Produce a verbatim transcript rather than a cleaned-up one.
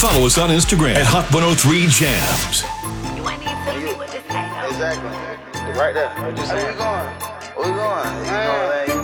follow us on Instagram at Hot one oh three Jams. You ain't even feeling me with this thing. Exactly. Right there. Where we going? Where we going? You know, man.